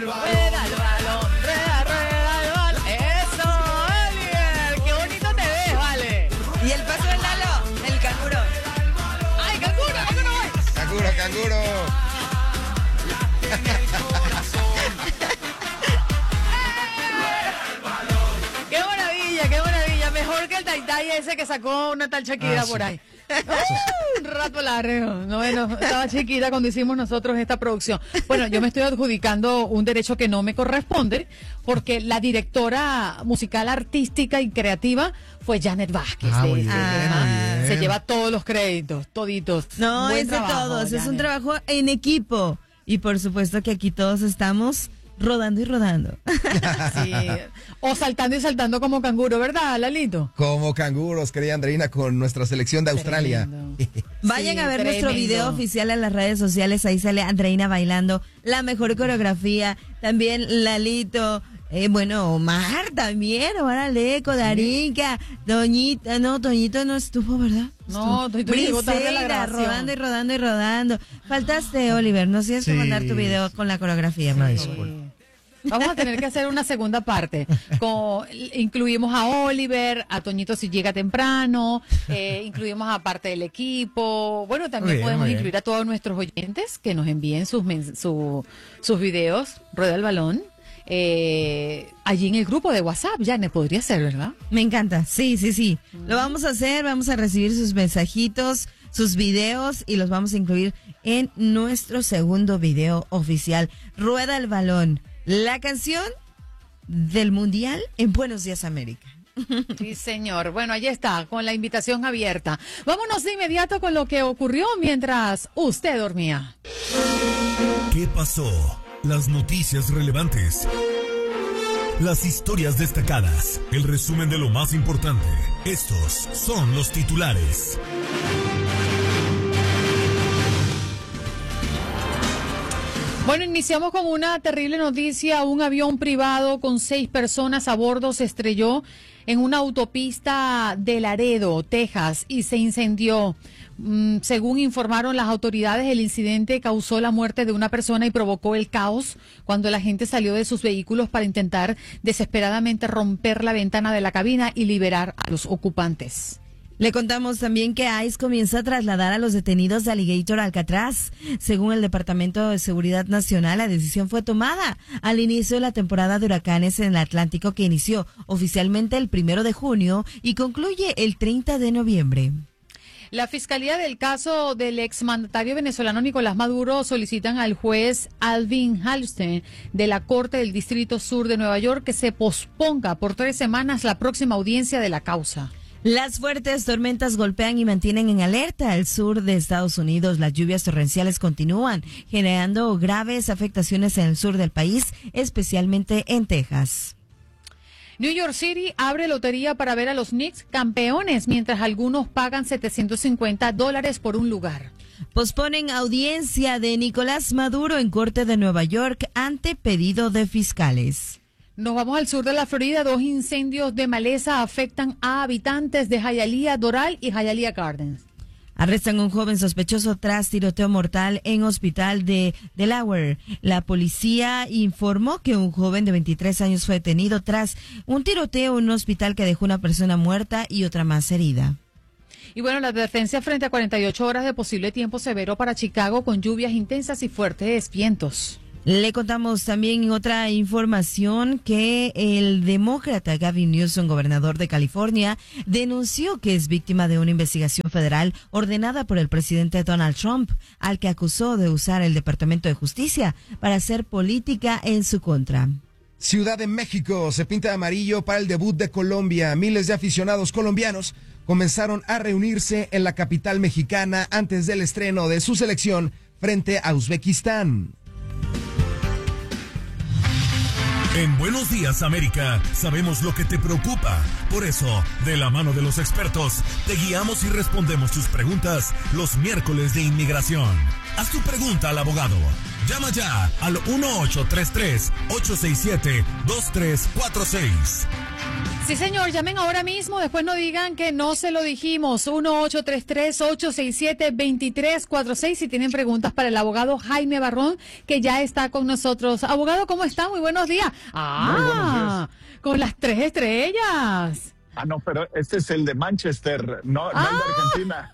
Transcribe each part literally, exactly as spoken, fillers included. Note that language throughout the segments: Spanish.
el balón. Rueda el balón, rueda, rueda el balón. Eso, Oliver, qué bonito te ves, vale. Y el paso del Lalo, el canguro. ¡Ay, canguro, canguro voy! Canguro, canguro. ¡Qué maravilla, qué maravilla! Mejor que el Taitai ese que sacó una tal Shakira ah, por sí. ahí. Un rato largo. No, bueno, estaba chiquita cuando hicimos nosotros esta producción. Bueno, yo me estoy adjudicando un derecho que no me corresponde porque la directora musical, artística y creativa fue Janet Vázquez. Ah, de, muy de, bien, de, bien. Se lleva todos los créditos, toditos. No, Buen es de trabajo, todos. Janet. Es un trabajo en equipo. Y por supuesto que aquí todos estamos rodando y rodando. Sí. O saltando y saltando como canguro, ¿verdad, Lalito? Como canguros, querida Andreina, con nuestra selección de Australia. Vayan Sí, a ver tremendo. nuestro video oficial en las redes sociales. Ahí sale Andreina bailando la mejor coreografía. También Lalito. Eh, bueno, Omar también, Omar Aleco, Darinka, Doñita, no, Toñito no estuvo, ¿verdad? No, Toñito llegó tarde a la Briseida, grabación. rodando y rodando y rodando. Faltaste, Oliver, nos tienes Sí. que mandar tu video con la coreografía. No, Sí. disculpe. Vamos a tener que hacer una segunda parte. Con, incluimos a Oliver, a Toñito si llega temprano, eh, incluimos a parte del equipo. Bueno, también Muy bien, podemos muy bien. incluir a todos nuestros oyentes que nos envíen sus, men- su, sus videos, Rueda el Balón, eh, allí en el grupo de WhatsApp. Ya ne podría ser, ¿verdad? Me encanta, sí, sí, sí. Lo vamos a hacer, vamos a recibir sus mensajitos, sus videos y los vamos a incluir en nuestro segundo video oficial. Rueda el Balón, la canción del Mundial en Buenos Días América. Sí, señor. Bueno, allí está, con la invitación abierta. Vámonos de inmediato con lo que ocurrió mientras usted dormía. ¿Qué pasó? Las noticias relevantes. Las historias destacadas. El resumen de lo más importante. Estos son los titulares. Bueno, iniciamos con una terrible noticia. Un avión privado con seis personas a bordo se estrelló en una autopista de Laredo, Texas, y se incendió. Mm, según informaron las autoridades, el incidente causó la muerte de una persona y provocó el caos cuando la gente salió de sus vehículos para intentar desesperadamente romper la ventana de la cabina y liberar a los ocupantes. Le contamos también que ICE comienza a trasladar a los detenidos de Alligator a Alcatraz. Según el Departamento de Seguridad Nacional, la decisión fue tomada al inicio de la temporada de huracanes en el Atlántico, que inició oficialmente el primero de junio y concluye el treinta de noviembre. La Fiscalía del caso del exmandatario venezolano Nicolás Maduro solicitan al juez Alvin Halstein de la Corte del Distrito Sur de Nueva York que se posponga por tres semanas la próxima audiencia de la causa. Las fuertes tormentas golpean y mantienen en alerta al sur de Estados Unidos. Las lluvias torrenciales continúan, generando graves afectaciones en el sur del país, especialmente en Texas. New York City abre lotería para ver a los Knicks campeones, mientras algunos pagan setecientos cincuenta dólares por un lugar. Posponen audiencia de Nicolás Maduro en Corte de Nueva York ante pedido de fiscales. Nos vamos al sur de la Florida. Dos incendios de maleza afectan a habitantes de Hialeah, Doral y Hialeah Gardens. Arrestan a un joven sospechoso tras tiroteo mortal en hospital de Delaware. La policía informó que un joven de veintitrés años fue detenido tras un tiroteo en un hospital que dejó una persona muerta y otra más herida. Y bueno, la advertencia frente a cuarenta y ocho horas de posible tiempo severo para Chicago con lluvias intensas y fuertes vientos. Le contamos también en otra información que el demócrata Gavin Newsom, gobernador de California, denunció que es víctima de una investigación federal ordenada por el presidente Donald Trump, al que acusó de usar el Departamento de Justicia para hacer política en su contra. Ciudad de México se pinta de amarillo para el debut de Colombia. Miles de aficionados colombianos comenzaron a reunirse en la capital mexicana antes del estreno de su selección frente a Uzbekistán. En Buenos Días América sabemos lo que te preocupa. Por eso, de la mano de los expertos, te guiamos y respondemos tus preguntas los miércoles de inmigración. Haz tu pregunta al abogado. Llama ya al uno ocho tres tres, ocho seis siete, dos tres cuatro seis. Sí, señor, llamen ahora mismo, después no digan que no se lo dijimos. uno ocho tres tres, ocho seis siete, dos tres cuatro seis si tienen preguntas para el abogado Jaime Barrón, que ya está con nosotros. Abogado, ¿cómo está? Muy buenos días. Ah, Muy buenos días. Con las tres estrellas. Ah, no, pero este es el de Manchester, no, no ah. el de Argentina.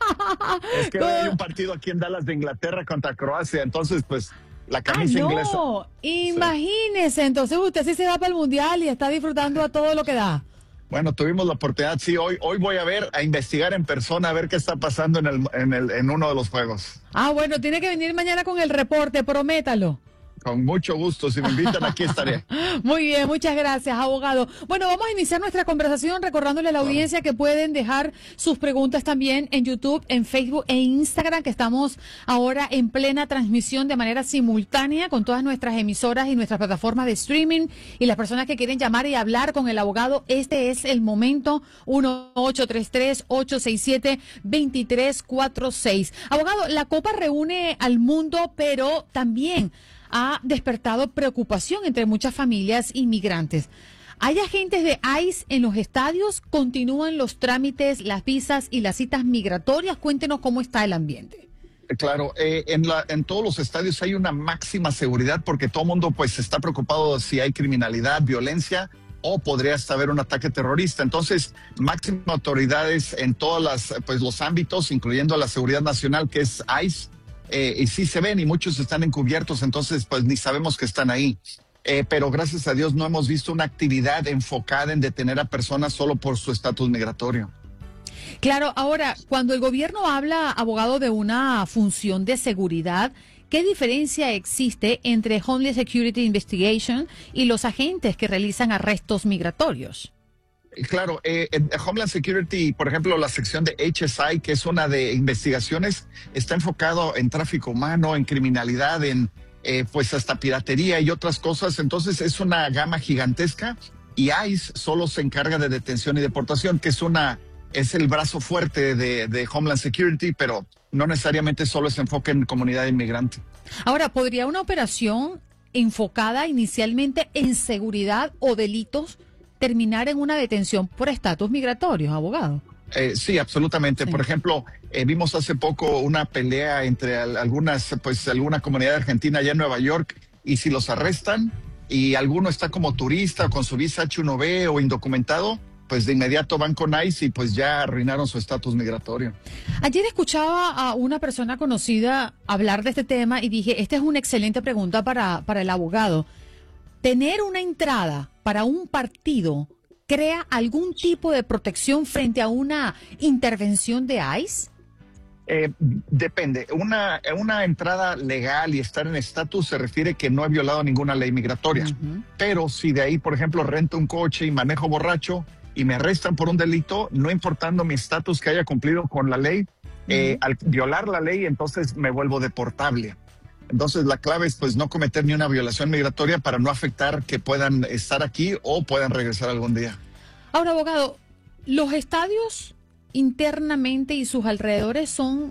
Es que hoy hay un partido aquí en Dallas de Inglaterra contra Croacia, entonces pues la camisa ah, no. inglesa. Imagínese, sí. Entonces usted sí se va para el Mundial y está disfrutando a todo lo que da. Bueno, tuvimos la oportunidad, sí, hoy, hoy voy a ver, a investigar en persona, a ver qué está pasando en, el, en, el, en uno de los juegos. Ah, bueno, tiene que venir mañana con el reporte, prométalo. Con mucho gusto, si me invitan aquí estaré. Muy bien, muchas gracias, abogado. Bueno, vamos a iniciar nuestra conversación recordándole a la audiencia que pueden dejar sus preguntas también en YouTube, en Facebook e Instagram, que estamos ahora en plena transmisión de manera simultánea con todas nuestras emisoras y nuestras plataformas de streaming. Y las personas que quieren llamar y hablar con el abogado, este es el momento. uno ocho tres tres, ocho seis siete, dos tres cuatro seis. Abogado, la Copa reúne al mundo, pero también ha despertado preocupación entre muchas familias inmigrantes. ¿Hay agentes de ICE en los estadios? ¿Continúan los trámites, las visas y las citas migratorias? Cuéntenos cómo está el ambiente. Claro, eh, en, la, en todos los estadios hay una máxima seguridad porque todo el mundo pues está preocupado si hay criminalidad, violencia o podría hasta haber un ataque terrorista. Entonces, máximas autoridades en todos las, pues, los ámbitos, incluyendo la seguridad nacional que es ICE. Eh, y sí se ven y muchos están encubiertos, entonces pues ni sabemos que están ahí. Eh, pero gracias a Dios no hemos visto una actividad enfocada en detener a personas solo por su estatus migratorio. Claro, ahora, cuando el gobierno habla, abogado, de una función de seguridad, ¿qué diferencia existe entre Homeland Security Investigation y los agentes que realizan arrestos migratorios? Claro, eh, en Homeland Security, por ejemplo, la sección de H S I, que es una de investigaciones, está enfocado en tráfico humano, en criminalidad, en eh, pues hasta piratería y otras cosas. Entonces es una gama gigantesca y ICE solo se encarga de detención y deportación, que es una es el brazo fuerte de, de Homeland Security, pero no necesariamente solo se enfoca en comunidad inmigrante. Ahora, ¿podría una operación enfocada inicialmente en seguridad o delitos terminar en una detención por estatus migratorios, abogado? Eh, sí, absolutamente. Sí. Por ejemplo, eh, vimos hace poco una pelea entre al, algunas, pues alguna comunidad argentina allá en Nueva York, y si los arrestan y alguno está como turista o con su visa H uno B o indocumentado, pues de inmediato van con ICE y pues ya arruinaron su estatus migratorio. Ayer escuchaba a una persona conocida hablar de este tema y dije, esta es una excelente pregunta para, para el abogado. ¿Tener una entrada para un partido crea algún tipo de protección frente a una intervención de ICE? Eh, depende. Una, una entrada legal y estar en estatus se refiere que no he violado ninguna ley migratoria. Uh-huh. Pero si de ahí, por ejemplo, rento un coche y manejo borracho y me arrestan por un delito, no importando mi estatus que haya cumplido con la ley, uh-huh. eh, al violar la ley, entonces me vuelvo deportable. Entonces la clave es pues no cometer ni una violación migratoria para no afectar que puedan estar aquí o puedan regresar algún día. Ahora, abogado, ¿los estadios internamente y sus alrededores son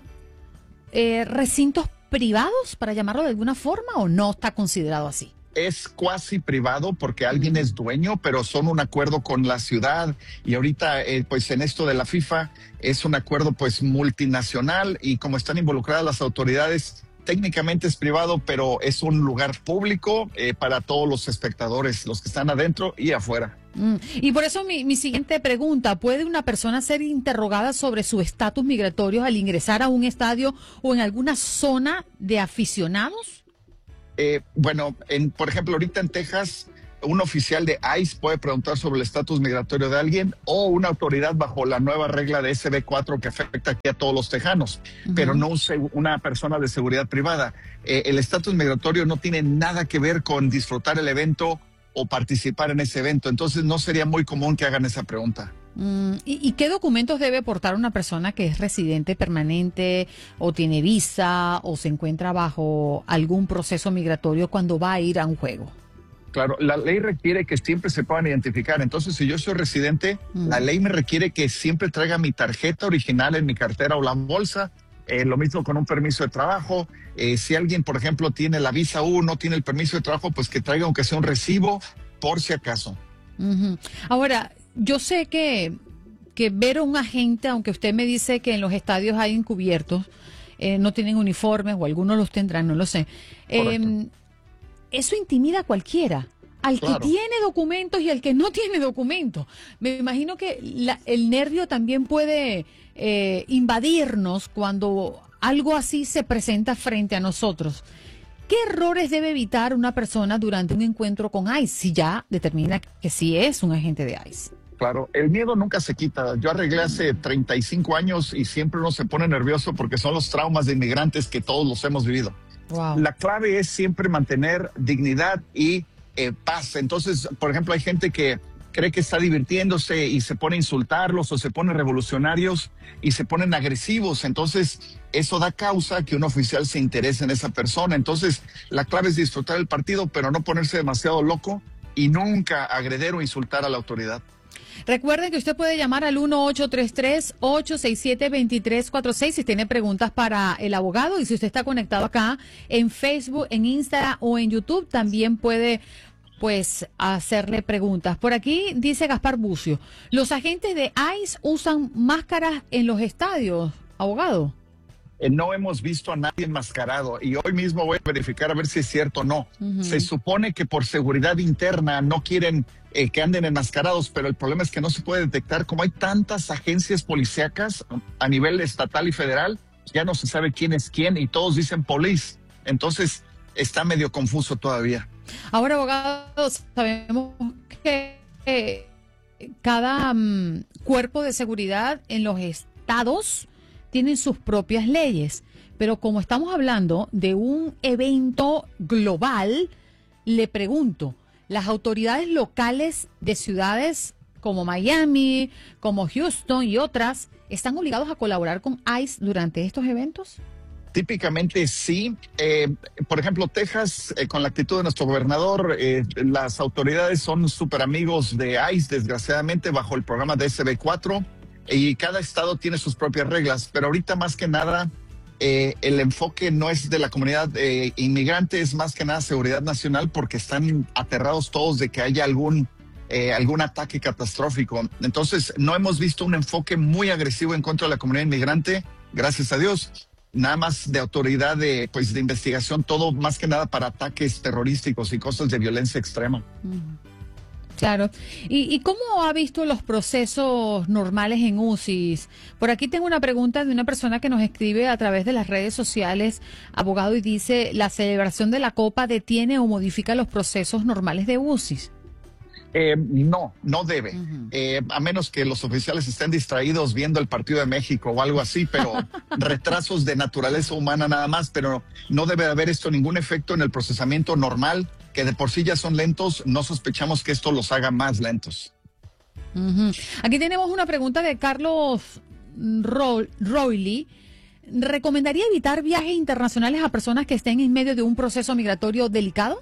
eh, recintos privados, para llamarlo de alguna forma, o no está considerado así? Es cuasi privado porque alguien es dueño, pero son un acuerdo con la ciudad y ahorita eh, pues en esto de la FIFA es un acuerdo pues multinacional y como están involucradas las autoridades, técnicamente es privado, pero es un lugar público eh, para todos los espectadores, los que están adentro y afuera. Mm. Y por eso mi, mi siguiente pregunta, ¿puede una persona ser interrogada sobre su estatus migratorio al ingresar a un estadio o en alguna zona de aficionados? Eh, bueno, en, por ejemplo, ahorita en Texas, un oficial de ICE puede preguntar sobre el estatus migratorio de alguien o una autoridad bajo la nueva regla de S B cuatro que afecta aquí a todos los tejanos, uh-huh. pero no un, una persona de seguridad privada. Eh, el estatus migratorio no tiene nada que ver con disfrutar el evento o participar en ese evento, entonces no sería muy común que hagan esa pregunta. Mm, ¿y, ¿Y qué documentos debe portar una persona que es residente permanente o tiene visa o se encuentra bajo algún proceso migratorio cuando va a ir a un juego? Claro, la ley requiere que siempre se puedan identificar. Entonces, si yo soy residente, mm. la ley me requiere que siempre traiga mi tarjeta original en mi cartera o la bolsa. Eh, lo mismo con un permiso de trabajo. Eh, si alguien, por ejemplo, tiene la visa U, no tiene el permiso de trabajo, pues que traiga aunque sea un recibo por si acaso. Uh-huh. Ahora, yo sé que, que ver a un agente, aunque usted me dice que en los estadios hay encubiertos, eh, no tienen uniformes o algunos los tendrán, no lo sé. Eh, eso intimida a cualquiera. Al claro. que tiene documentos y al que no tiene documentos. Me imagino que la, el nervio también puede eh, invadirnos cuando algo así se presenta frente a nosotros. ¿Qué errores debe evitar una persona durante un encuentro con ICE si ya determina que sí es un agente de ICE? Claro, el miedo nunca se quita. Yo arreglé hace treinta y cinco años y siempre uno se pone nervioso porque son los traumas de inmigrantes que todos los hemos vivido. Wow. La clave es siempre mantener dignidad y Eh, paz. Entonces, por ejemplo, hay gente que cree que está divirtiéndose y se pone a insultarlos o se pone revolucionarios y se ponen agresivos. Entonces, eso da causa que un oficial se interese en esa persona. Entonces, la clave es disfrutar el partido, pero no ponerse demasiado loco y nunca agreder o insultar a la autoridad. Recuerden que usted puede llamar al uno ocho tres tres, ocho seis siete, dos tres cuatro seis si tiene preguntas para el abogado, y si usted está conectado acá en Facebook, en Instagram o en YouTube, también puede pues hacerle preguntas. Por aquí dice Gaspar Bucio, ¿los agentes de ICE usan máscaras en los estadios, abogado? Eh, no hemos visto a nadie enmascarado y hoy mismo voy a verificar a ver si es cierto o no. Uh-huh. Se supone que por seguridad interna no quieren eh, que anden enmascarados, pero el problema es que no se puede detectar. Como hay tantas agencias policíacas a nivel estatal y federal, ya no se sabe quién es quién y todos dicen police. Entonces está medio confuso todavía. Ahora, abogados, sabemos que eh, cada um, cuerpo de seguridad en los estados tienen sus propias leyes, pero como estamos hablando de un evento global, le pregunto, ¿las autoridades locales de ciudades como Miami, como Houston y otras, están obligados a colaborar con ICE durante estos eventos? Típicamente sí. Eh, por ejemplo, Texas, eh, con la actitud de nuestro gobernador, eh, las autoridades son súper amigos de ICE, desgraciadamente, bajo el programa de S B cuatro. Y cada estado tiene sus propias reglas, pero ahorita más que nada eh, el enfoque no es de la comunidad eh, inmigrante, es más que nada seguridad nacional, porque están aterrados todos de que haya algún, eh, algún ataque catastrófico. Entonces no hemos visto un enfoque muy agresivo en contra de la comunidad inmigrante, gracias a Dios. Nada más de autoridad de, pues, de investigación, todo más que nada para ataques terrorísticos y cosas de violencia extrema. Mm. Claro. ¿Y, ¿Y cómo ha visto los procesos normales en U C I S? Por aquí tengo una pregunta de una persona que nos escribe a través de las redes sociales, abogado, y dice, ¿la celebración de la Copa detiene o modifica los procesos normales de U C I S? Eh, no, no debe, Uh-huh. eh, a menos que los oficiales estén distraídos viendo el partido de México o algo así, pero retrasos de naturaleza humana nada más, pero no debe haber esto ningún efecto en el procesamiento normal, que de por sí ya son lentos, no sospechamos que esto los haga más lentos. Uh-huh. Aquí tenemos una pregunta de Carlos Ro- Royley. ¿Recomendaría evitar viajes internacionales a personas que estén en medio de un proceso migratorio delicado?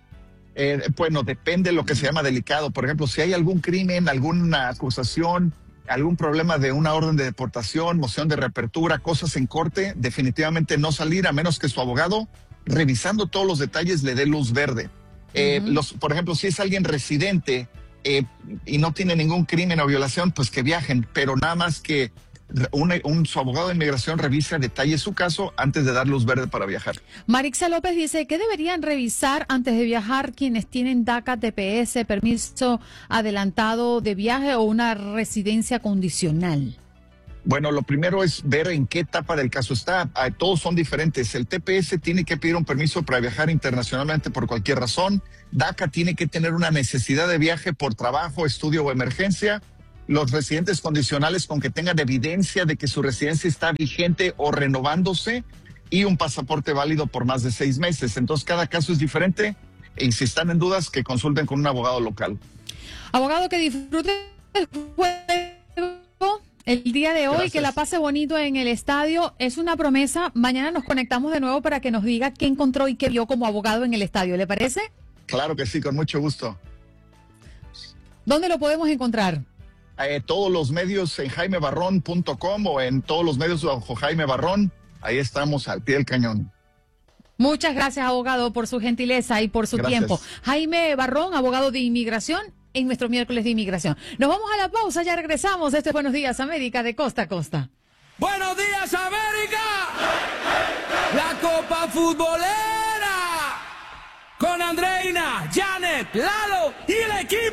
Eh, bueno, depende de lo que se llama delicado. Por ejemplo, si hay algún crimen, alguna acusación, algún problema de una orden de deportación, moción de reapertura, cosas en corte, definitivamente no salir a menos que su abogado, revisando todos los detalles, le dé luz verde. Eh, uh-huh. los, por ejemplo, si es alguien residente eh, y no tiene ningún crimen o violación, pues que viajen, pero nada más que un, un, su abogado de inmigración revise a detalle su caso antes de dar luz verde para viajar. Marixa López dice, ¿qué deberían revisar antes de viajar quienes tienen DACA, T P S, permiso adelantado de viaje o una residencia condicional? Bueno, lo primero es ver en qué etapa del caso está. Todos son diferentes. El T P S tiene que pedir un permiso para viajar internacionalmente por cualquier razón. DACA tiene que tener una necesidad de viaje por trabajo, estudio o emergencia. Los residentes condicionales con que tengan evidencia de que su residencia está vigente o renovándose, y un pasaporte válido por más de seis meses. Entonces, cada caso es diferente, y si están en dudas, que consulten con un abogado local. Abogado, que disfrute el juego el día de hoy. Gracias. Que la pase bonito en el estadio. Es una promesa. Mañana nos conectamos de nuevo para que nos diga qué encontró y qué vio como abogado en el estadio. ¿Le parece? Claro que sí, con mucho gusto. ¿Dónde lo podemos encontrar? Eh, todos los medios en jaime barrón punto com o en todos los medios bajo Jaime Barrón. Ahí estamos al pie del cañón. Muchas gracias, abogado, por su gentileza y por su Gracias. tiempo. Jaime Barrón, abogado de inmigración, en nuestro miércoles de inmigración. Nos vamos a la pausa, ya regresamos. Este es Buenos Días América de costa a costa. Buenos días América, la Copa Futbolera, con Andreina, Janet, Lalo y el equipo.